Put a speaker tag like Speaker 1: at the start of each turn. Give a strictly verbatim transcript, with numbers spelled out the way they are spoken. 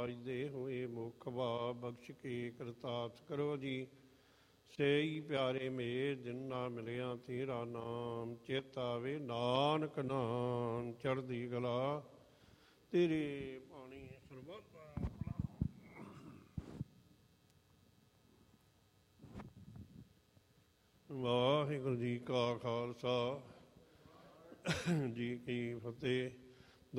Speaker 1: ਦੇ ਹੋਏ ਮੁਖ ਭਾਵ ਬਖਸ਼ ਕੇ ਕਰਤਾਰਥ ਕਰੋ ਜੀ। ਸੇਈ ਪਿਆਰੇ ਮੇਰ ਜਿਨ੍ਹਾਂ ਮਿਲਿਆ ਤੇਰਾ ਨਾਮ, ਚੇਤਾਵੇ ਨਾਨਕ ਨਾਮ ਚੜ੍ਹਦੀ ਗਲਾ ਤੇਰੇ ਪਾਣੀ ਸਰਬਤ। ਵਾਹਿਗੁਰੂ ਜੀ ਕਾ ਖਾਲਸਾ ਜੀ ਕੀ ਫਤਿਹ।